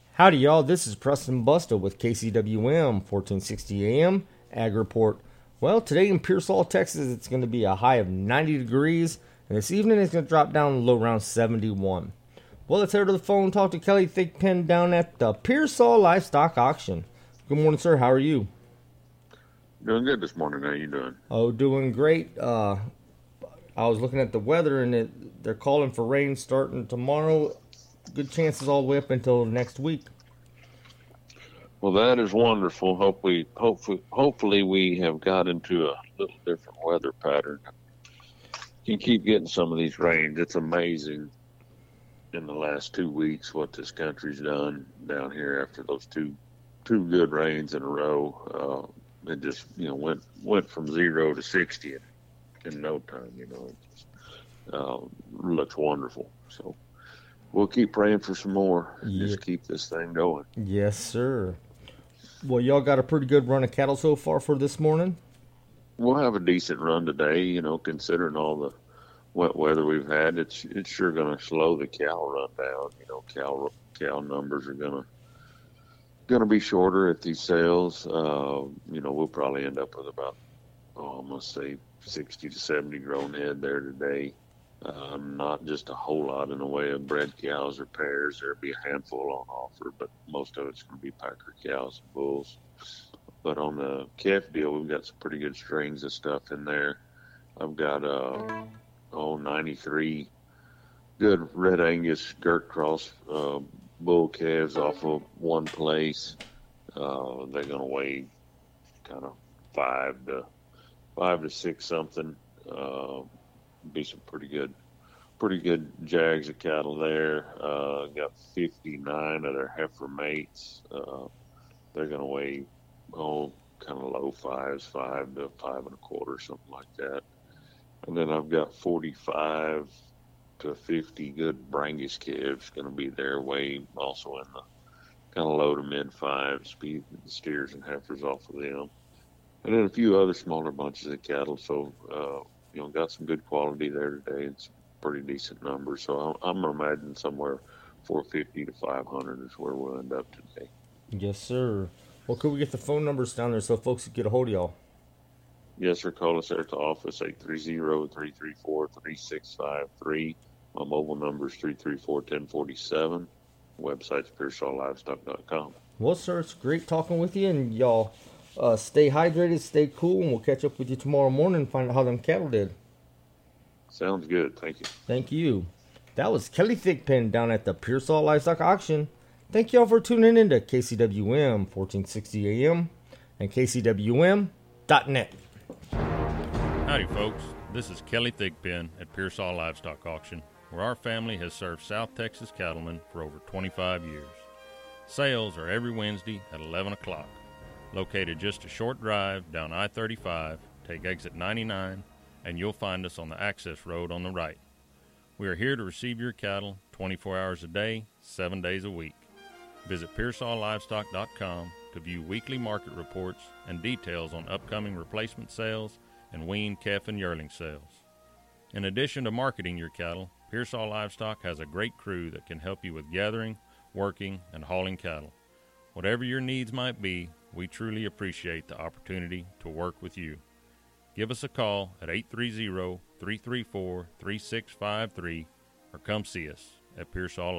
Howdy, y'all. This is Preston Busta with KCWM 1460 AM Ag Report. Well, today in Pearsall, Texas, it's going to be a high of 90 degrees, and this evening it's going to drop down low around 71. Well, let's head to the phone and talk to Kelly Thigpen down at the Pearsall Livestock Auction. Good morning, sir. How are you? Doing good this morning. How you doing? Oh, doing great. I was looking at the weather, and they're calling for rain starting tomorrow. Good chances all the way up until next week. Well, that is wonderful. Hopefully we have got into a little different weather pattern. You keep getting some of these rains. It's amazing in the last 2 weeks what this country's done down here after those two good rains in a row. It just went from 0 to 60 in no time. It just looks wonderful. So we'll keep praying for some more. Just keep this thing going. Yes, sir. Well, y'all got a pretty good run of cattle so far for this morning? We'll have a decent run today, considering all the wet weather we've had. It's sure going to slow the cow run down. Cow numbers are going to be shorter at these sales. We'll probably end up with about, I'm going to say 60 to 70 grown head there today. Not just a whole lot in the way of bred cows or pairs. There'll be a handful on offer, but most of it's going to be packer cows and bulls. But on the calf deal, we've got some pretty good strings of stuff in there. I've got 93 good Red Angus Gert Cross bull calves off of one place. They're going to weigh kind of 5 to 6 something. Be some pretty good jags of cattle there. Got 59 of their heifer mates. They're going to weigh kind of low 5s, 5 to 5 1/4, something like that. And then I've got 45 to 50 good Brangus calves going to be their way, also in the kind of low to mid 5s, steers and heifers off of them. And then a few other smaller bunches of cattle. So, got some good quality there today. It's a pretty decent number. So I'm imagining somewhere 450 to 500 is where we'll end up today. Yes, sir. Well, could we get the phone numbers down there so folks can get a hold of y'all? Yes, sir. Call us there at the office, 830-334-3653. My mobile number is 334-1047. Website's PearsallLivestock.com. Well, sir, it's great talking with you, and y'all stay hydrated, stay cool, and we'll catch up with you tomorrow morning and find out how them cattle did. Sounds good. Thank you. Thank you. That was Kelly Thigpen down at the Pearsall Livestock Auction. Thank y'all for tuning in to KCWM 1460 AM and KCWM.net. Howdy, folks. This is Kelly Thigpen at Pearsall Livestock Auction, where our family has served South Texas cattlemen for over 25 years. Sales are every Wednesday at 11 o'clock. Located just a short drive down I-35, take exit 99, and you'll find us on the access road on the right. We are here to receive your cattle 24 hours a day, 7 days a week. Visit PearsallLivestock.com to view weekly market reports and details on upcoming replacement sales and weaned calf and yearling sales. In addition to marketing your cattle, Pearsall Livestock has a great crew that can help you with gathering, working, and hauling cattle. Whatever your needs might be, we truly appreciate the opportunity to work with you. Give us a call at 830-334-3653 or come see us at Pearsall